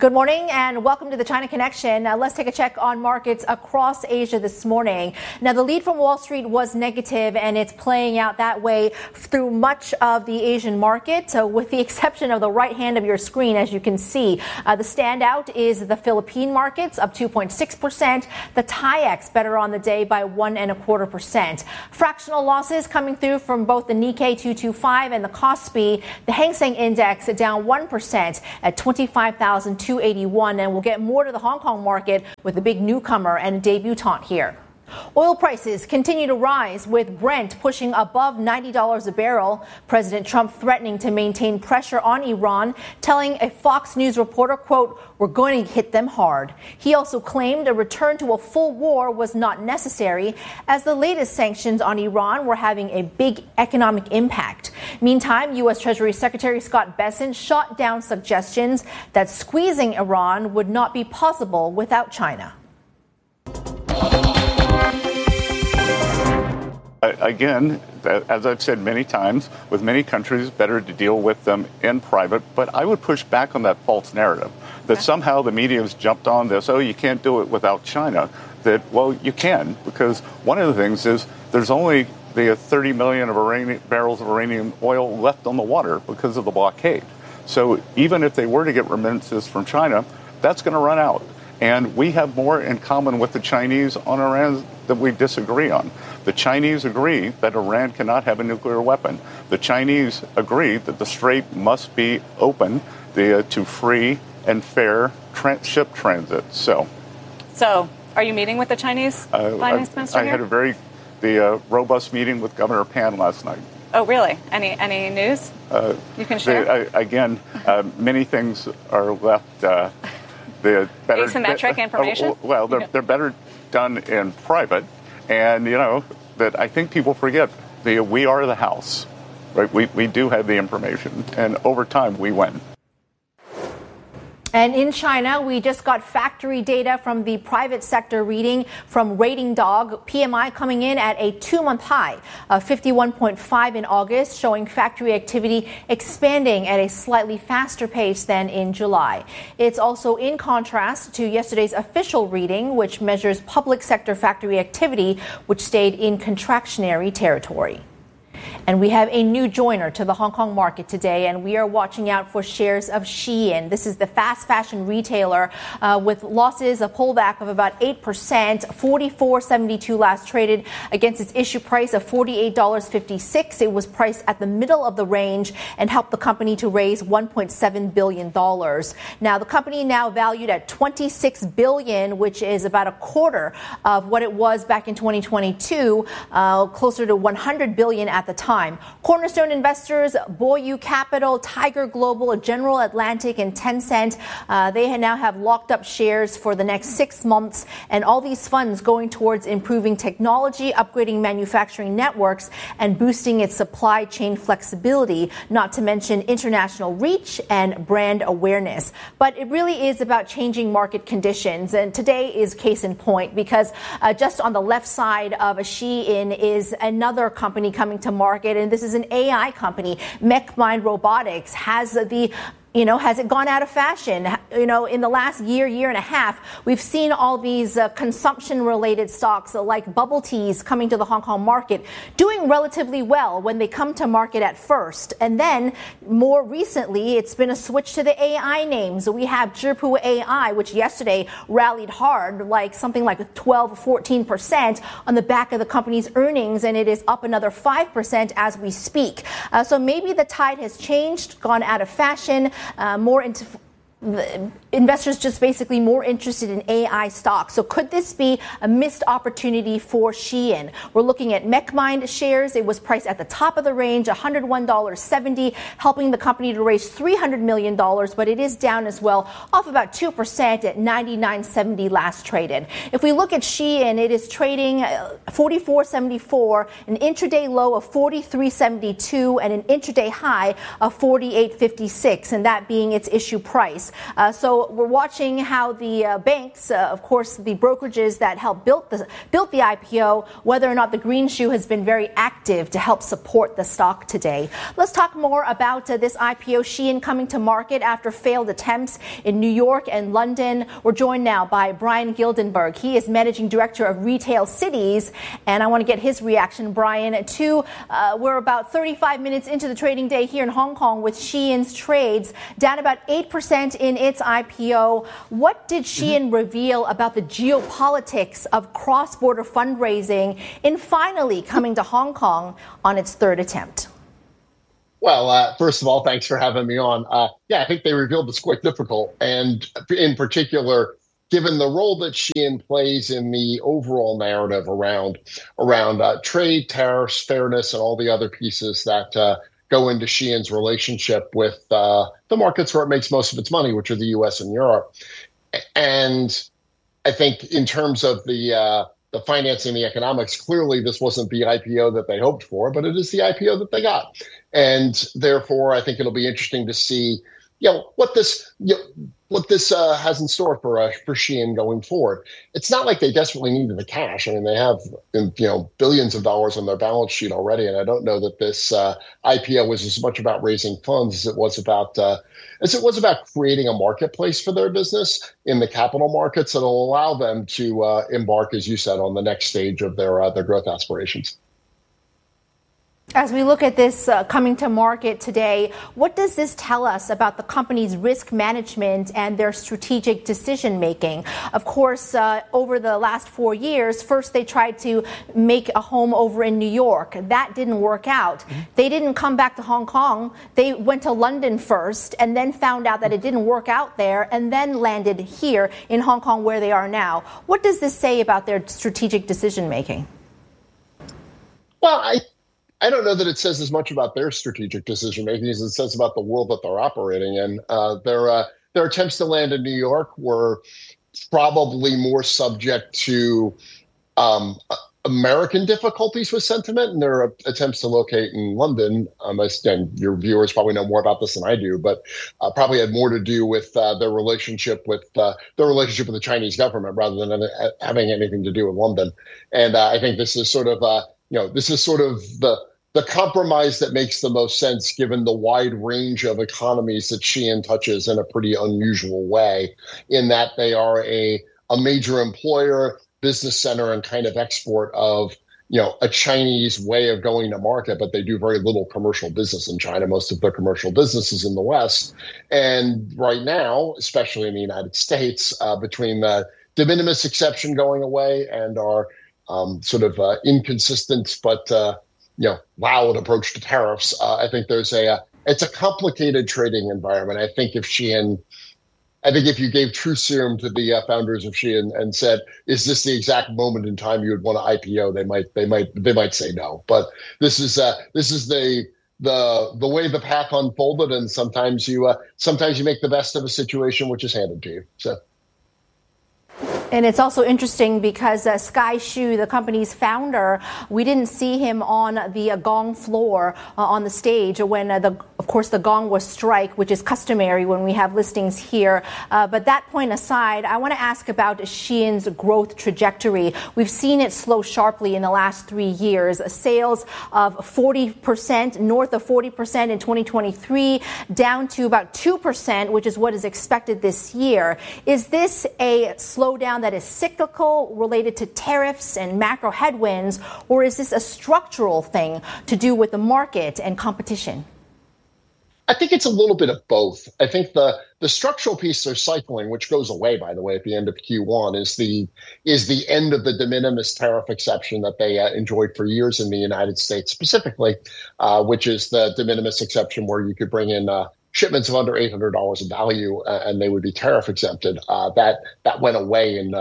Good morning and welcome to the China Connection. Let's take a check on markets across Asia this morning. Now, the lead from Wall Street was negative and it's playing out that way through much of the Asian market, with the exception of the right hand of your screen, as you can see. The standout is the Philippine markets, up 2.6%. The TAIEX better on the day by 1.25%. Fractional losses coming through from both the Nikkei 225 and the Kospi. The Hang Seng Index down 1% at 25,281, and we'll get more to the Hong Kong market with the big newcomer and debutant here. Oil prices continue to rise, with Brent pushing above $90 a barrel. President Trump threatening to maintain pressure on Iran, telling a Fox News reporter, quote, "We're going to hit them hard." He also claimed a return to a full war was not necessary, as the latest sanctions on Iran were having a big economic impact. Meantime, U.S. Treasury Secretary Scott Bessent shot down suggestions that squeezing Iran would not be possible without China. Again, as I've said many times, with many countries, better to deal with them in private. But I would push back on that false narrative that somehow the media has jumped on this. Oh, you can't do it without China. That, well, you can, because one of the things is there's only the 30 million of barrels of Iranian oil left on the water because of the blockade. So even if they were to get remittances from China, that's going to run out. And we have more in common with the Chinese on Iran that we disagree on. The Chinese agree that Iran cannot have a nuclear weapon. The Chinese agree that the Strait must be open to free and fair ship transit. So, are you meeting with the Chinese finance minister? I had a very robust meeting with Governor Pan last night. Oh, really? Any news you can share? Many things are left. Asymmetric information? Well, they're better done in private. And, that I think people forget. We are the House, right? We do have the information. And over time, we win. And in China, we just got factory data from the private sector reading from Rating Dog. PMI coming in at a 2-month high of 51.5 in August, showing factory activity expanding at a slightly faster pace than in July. It's also in contrast to yesterday's official reading, which measures public sector factory activity, which stayed in contractionary territory. And we have a new joiner to the Hong Kong market today, and we are watching out for shares of Shein. This is the fast fashion retailer with losses, a pullback of about 8%, $44.72 last traded against its issue price of $48.56. It was priced at the middle of the range and helped the company to raise $1.7 billion. Now, the company now valued at $26 billion, which is about a quarter of what it was back in 2022, closer to $100 billion at the time. Cornerstone investors, Boyu Capital, Tiger Global, General Atlantic, and Tencent, they now have locked up shares for the next 6 months, and all these funds going towards improving technology, upgrading manufacturing networks, and boosting its supply chain flexibility, not to mention international reach and brand awareness. But it really is about changing market conditions, and today is case in point, because just on the left side of a Shein is another company coming to market, and this is an AI company. MechMind Robotics has has it gone out of fashion? In the last year and a half, we've seen all these consumption-related stocks like bubble teas coming to the Hong Kong market doing relatively well when they come to market at first. And then more recently, it's been a switch to the AI names. We have Zhipu AI, which yesterday rallied hard, something like 12, 14% on the back of the company's earnings, and it is up another 5% as we speak. So maybe the tide has changed, gone out of fashion. More into investors just basically more interested in AI stocks. So could this be a missed opportunity for Shein? We're looking at MechMind shares. It was priced at the top of the range, $101.70, helping the company to raise $300 million, but it is down as well, off about 2% at $99.70 last traded. If we look at Shein, it is trading $44.74, an intraday low of $43.72, and an intraday high of $48.56, and that being its issue price. months. So we're watching how the banks, of course, the brokerages that helped built the IPO, whether or not the green shoe has been very active to help support the stock today. Let's talk more about this IPO. Shein coming to market after failed attempts in New York and London. We're joined now by Brian Gildenberg. He is Managing Director of Retail Cities, and I want to get his reaction, Brian, to we're about 35 minutes into the trading day here in Hong Kong with Shein's trades down about 8% in its IPO. What did Shein reveal about the geopolitics of cross-border fundraising in finally coming to Hong Kong on its third attempt? Well, first of all, thanks for having me on. I think they revealed it's quite difficult. And in particular, given the role that Shein plays in the overall narrative around trade, tariffs, fairness, and all the other pieces that go into Shein's relationship with the markets where it makes most of its money, which are the U.S. and Europe. And I think in terms of the financing, the economics, clearly this wasn't the IPO that they hoped for, but it is the IPO that they got. And therefore, I think it'll be interesting to see, what this has in store for Shein going forward. It's not like they desperately needed the cash. I mean, they have billions of dollars on their balance sheet already, and I don't know that this IPO was as much about raising funds as it was about creating a marketplace for their business in the capital markets that'll allow them to embark, as you said, on the next stage of their growth aspirations. As we look at this coming to market today, what does this tell us about the company's risk management and their strategic decision making? Of course, over the last 4 years, first they tried to make a home over in New York. That didn't work out. They didn't come back to Hong Kong. They went to London first and then found out that it didn't work out there and then landed here in Hong Kong where they are now. What does this say about their strategic decision making? Well, I don't know that it says as much about their strategic decision making as it says about the world that they're operating in. Their attempts to land in New York were probably more subject to American difficulties with sentiment, and their attempts to locate in London, and your viewers probably know more about this than I do, but probably had more to do with their relationship with the Chinese government rather than having anything to do with London. And I think this is sort of the compromise that makes the most sense given the wide range of economies that Shein touches in a pretty unusual way, in that they are a major employer, business center, and kind of export of a Chinese way of going to market, but they do very little commercial business in China. Most of their commercial business is in the West. And right now, especially in the United States, between the de minimis exception going away and our inconsistent but loud approach to tariffs, I think it's a complicated trading environment. I think if you gave true serum to the founders of Shein and said, "Is this the exact moment in time you would want to IPO?" They might say no. But this is the way the path unfolded, and sometimes you make the best of a situation which is handed to you. So. And it's also interesting because Sky Hsu, the company's founder, we didn't see him on the gong floor on the stage when, of course, the gong was strike, which is customary when we have listings here. But that point aside, I want to ask about Shein's growth trajectory. We've seen it slow sharply in the last 3 years. Sales of 40%, north of 40% in 2023, down to about 2%, which is what is expected this year. Is this a slowdown that is cyclical, related to tariffs and macro headwinds, or is this a structural thing to do with the market and competition? I think it's a little bit of both. I think the structural piece they're cycling, which goes away, by the way, at the end of Q1, is the end of the de minimis tariff exception that they enjoyed for years in the United States specifically, which is the de minimis exception where you could bring in shipments of under $800 in value, and they would be tariff exempted. That went away in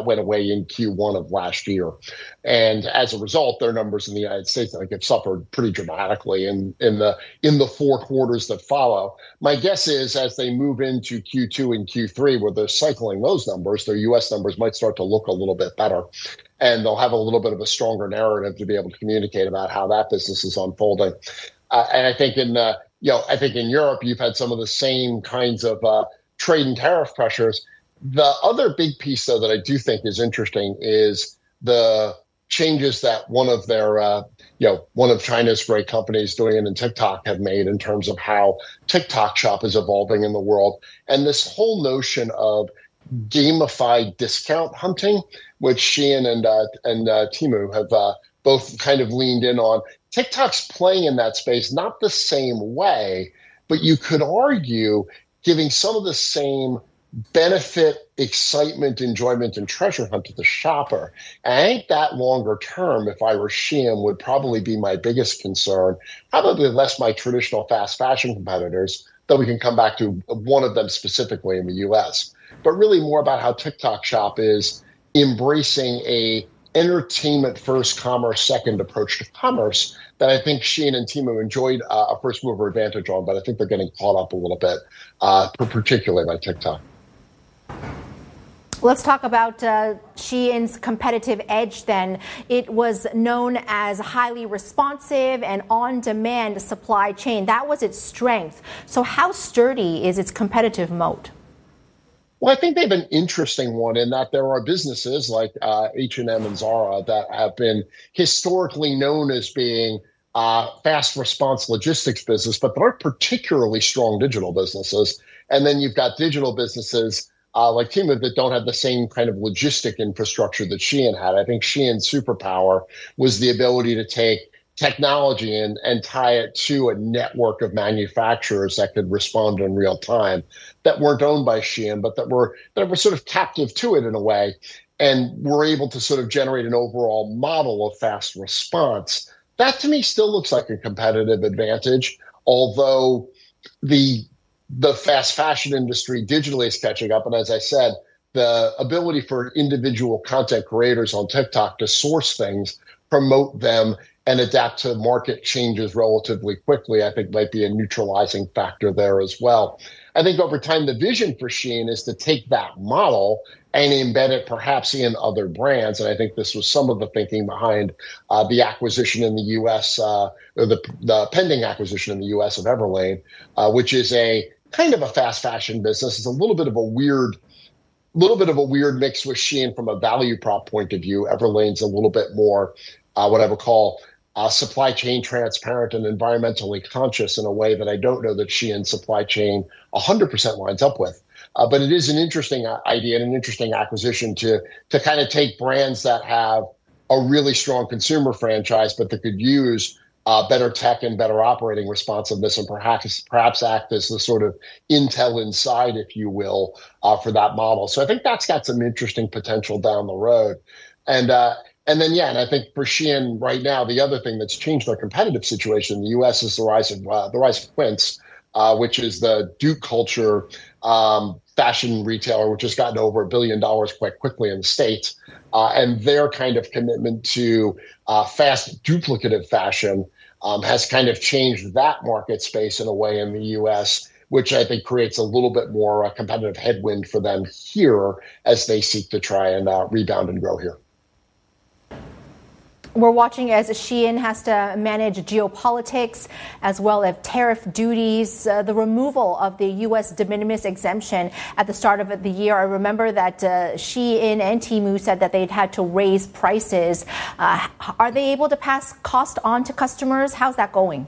Q1 of last year, and as a result, their numbers in the United States, I think, have suffered pretty dramatically in the 4 quarters that follow. My guess is as they move into Q2 and Q3, where they're cycling those numbers, their U.S. numbers might start to look a little bit better, and they'll have a little bit of a stronger narrative to be able to communicate about how that business is unfolding. And I think in Europe, you've had some of the same kinds of trade and tariff pressures. The other big piece, though, that I do think is interesting is the changes that one of China's great companies, Douyin and TikTok, have made in terms of how TikTok Shop is evolving in the world. And this whole notion of gamified discount hunting, which Shein and Temu have both kind of leaned in on. TikTok's playing in that space, not the same way, but you could argue giving some of the same benefit, excitement, enjoyment, and treasure hunt to the shopper. And I think that longer term, if I were Shein, would probably be my biggest concern, probably less my traditional fast fashion competitors, though we can come back to one of them specifically in the US, but really more about how TikTok Shop is embracing a entertainment first, commerce second approach to commerce that I think Shein and Temu enjoyed a first mover advantage on, but I think they're getting caught up a little bit, particularly by TikTok. Let's talk about Shein's competitive edge then. It was known as highly responsive and on-demand supply chain. That was its strength. So how sturdy is its competitive moat? Well, I think they have an interesting one in that there are businesses like H&M and Zara that have been historically known as being fast response logistics business, but they're particularly strong digital businesses. And then you've got digital businesses like Temu that don't have the same kind of logistic infrastructure that Shein had. I think Shein's superpower was the ability to take technology and tie it to a network of manufacturers that could respond in real time that weren't owned by Shein, but that were sort of captive to it in a way, and were able to sort of generate an overall model of fast response. That to me still looks like a competitive advantage, although the fast fashion industry digitally is catching up. And as I said, the ability for individual content creators on TikTok to source things, promote them, and adapt to market changes relatively quickly, I think might be a neutralizing factor there as well. I think over time, the vision for Shein is to take that model and embed it perhaps in other brands. And I think this was some of the thinking behind the acquisition in the U.S., or the pending acquisition in the U.S. of Everlane, which is a kind of a fast fashion business. It's a little bit of a weird mix with Shein from a value prop point of view. Everlane's a little bit more what I would call supply chain transparent and environmentally conscious in a way that I don't know that Shein's supply chain 100% lines up with. But it is an interesting idea and an interesting acquisition to kind of take brands that have a really strong consumer franchise, but that could use better tech and better operating responsiveness, and perhaps act as the sort of Intel inside, if you will, for that model. So I think that's got some interesting potential down the road. And then I think for Shein right now, the other thing that's changed their competitive situation in the U.S. is the rise of Quince, which is the Duke Culture fashion retailer, which has gotten over $1 billion quite quickly in the States. And their kind of commitment to fast duplicative fashion has kind of changed that market space in a way in the U.S., which I think creates a little bit more competitive headwind for them here as they seek to try and rebound and grow here. We're watching as Shein has to manage geopolitics as well as tariff duties, the removal of the U.S. de minimis exemption at the start of the year. I remember that Shein and Temu said that they'd had to raise prices. Are they able to pass cost on to customers? How's that going?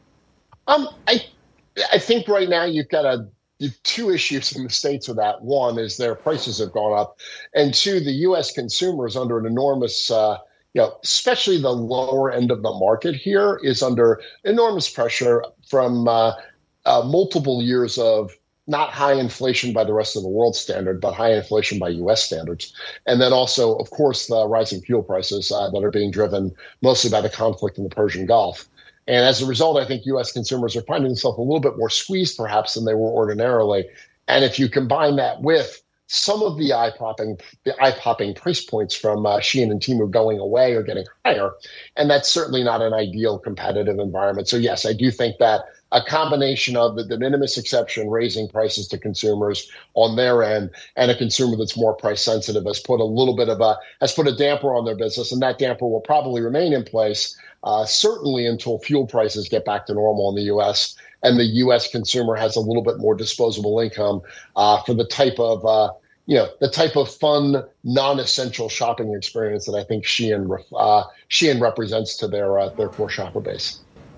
I think right now you've got two issues in the States with that. One is their prices have gone up, and two, the U.S. consumer is under an enormous especially the lower end of the market here is under enormous pressure from multiple years of not high inflation by the rest of the world standard, but high inflation by U.S. standards. And then also, of course, the rising fuel prices that are being driven mostly by the conflict in the Persian Gulf. And as a result, I think U.S. consumers are finding themselves a little bit more squeezed, perhaps, than they were ordinarily. And if you combine that with some of the eye-popping price points from Shein and Temu going away or getting higher, and that's certainly not an ideal competitive environment. So yes, I do think that a combination of the de minimis exception raising prices to consumers on their end and a consumer that's more price sensitive has put a damper on their business, and that damper will probably remain in place certainly until fuel prices get back to normal in the U.S. and the U.S. consumer has a little bit more disposable income for the type of fun, non-essential shopping experience that I think Shein represents to their core shopper base.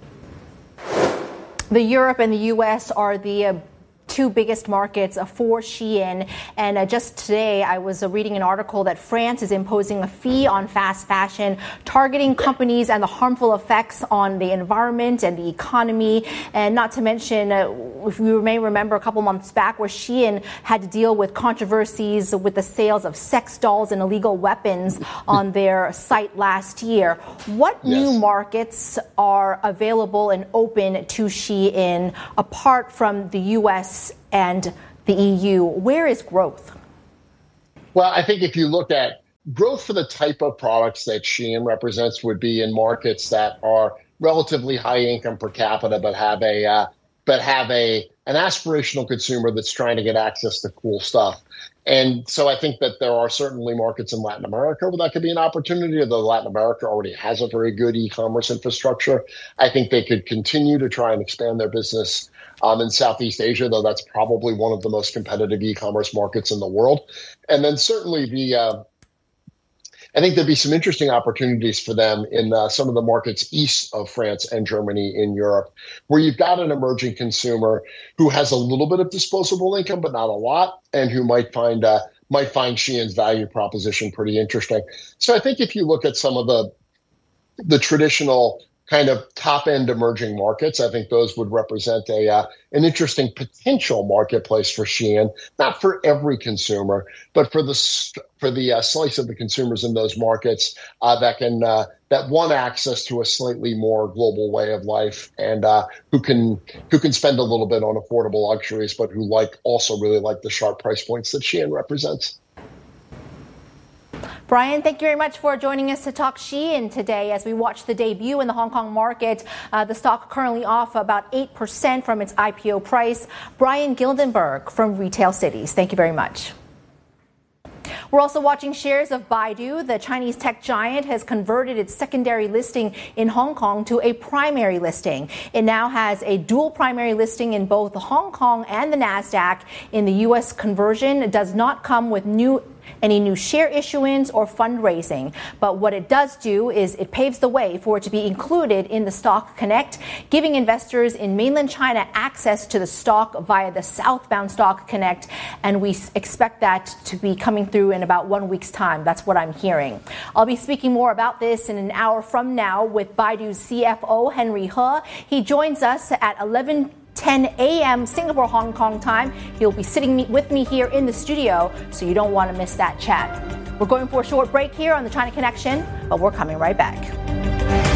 The Europe and the U.S. are the two biggest markets for Shein. And just today, I was reading an article that France is imposing a fee on fast fashion, targeting companies and the harmful effects on the environment and the economy. And not to mention, if you may remember a couple months back where Shein had to deal with controversies with the sales of sex dolls and illegal weapons on their site last year. What new markets are available and open to Shein apart from the U.S. and the EU? Where is growth? Well, I think if you look at growth for the type of products that Shein represents would be in markets that are relatively high income per capita, but have an aspirational consumer that's trying to get access to cool stuff. And so I think that there are certainly markets in Latin America where that could be an opportunity, although Latin America already has a very good e-commerce infrastructure. I think they could continue to try and expand their business in Southeast Asia, though that's probably one of the most competitive e-commerce markets in the world. And then certainly I think there'd be some interesting opportunities for them in some of the markets east of France and Germany in Europe, where you've got an emerging consumer who has a little bit of disposable income, but not a lot, and who might find Shein's value proposition pretty interesting. So I think if you look at some of the traditional kind of top-end emerging markets, I think those would represent an interesting potential marketplace for Shein, not for every consumer, but for the slice of the consumers in those markets that want access to a slightly more global way of life, and who can spend a little bit on affordable luxuries, but who also really like the sharp price points that Shein represents. Brian, thank you very much for joining us to talk Shein today as we watch the debut in the Hong Kong market. The stock currently off about 8% from its IPO price. Brian Gildenberg from Retail Cities. Thank you very much. We're also watching shares of Baidu. The Chinese tech giant has converted its secondary listing in Hong Kong to a primary listing. It now has a dual primary listing in both Hong Kong and the NASDAQ. In the U.S. conversion, it does not come with any new share issuance or fundraising. But what it does do is it paves the way for it to be included in the Stock Connect, giving investors in mainland China access to the stock via the southbound Stock Connect. And we expect that to be coming through in about 1 week's time. That's what I'm hearing. I'll be speaking more about this in an hour from now with Baidu's CFO, Henry He. He joins us at 11:10 a.m. Singapore, Hong Kong time. He'll be sitting with me here in the studio, so you don't want to miss that chat. We're going for a short break here on the China Connection, but we're coming right back.